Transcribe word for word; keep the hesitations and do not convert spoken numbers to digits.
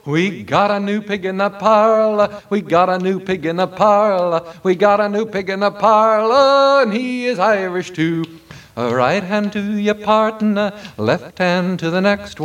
We got a new pig in the parlor. We got a new pig in the parlor. We got a new pig in the parlor, and he is Irish too. A right hand to your partner, left hand to the next one.